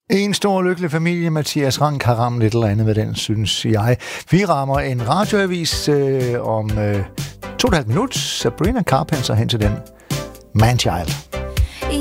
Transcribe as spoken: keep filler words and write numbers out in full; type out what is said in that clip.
En stor lykkelig familie. Mathias Rank har ramt et eller andet med den, synes jeg. Vi rammer en radioavis øh, om øh, to og et halvt minut. Sabrina Carpenter hen til den. Manchild.